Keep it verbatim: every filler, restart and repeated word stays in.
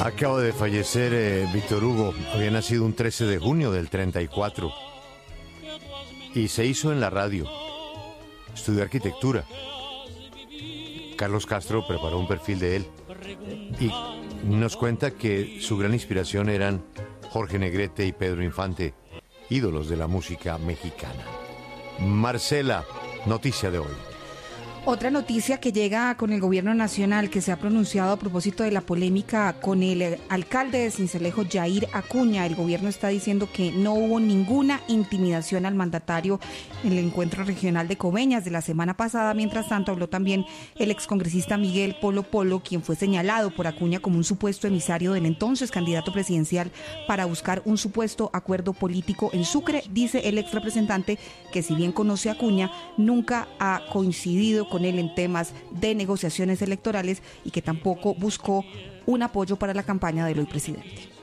Acaba de fallecer eh, Víctor Hugo. Había nacido un trece de junio del treinta y cuatro. Y se hizo en la radio. Estudió arquitectura. Carlos Castro preparó un perfil de él. Y nos cuenta que su gran inspiración eran Jorge Negrete y Pedro Infante, ídolos de la música mexicana. Marcela, noticia de hoy. Otra noticia que llega con el gobierno nacional, que se ha pronunciado a propósito de la polémica con el alcalde de Sincelejo, Yair Acuña. El gobierno está diciendo que no hubo ninguna intimidación al mandatario en el encuentro regional de Coveñas de la semana pasada. Mientras tanto, habló también el excongresista Miguel Polo Polo, quien fue señalado por Acuña como un supuesto emisario del entonces candidato presidencial para buscar un supuesto acuerdo político en Sucre. Dice el exrepresentante que, si bien conoce a Acuña, nunca ha coincidido con él en temas de negociaciones electorales y que tampoco buscó un apoyo para la campaña del hoy presidente.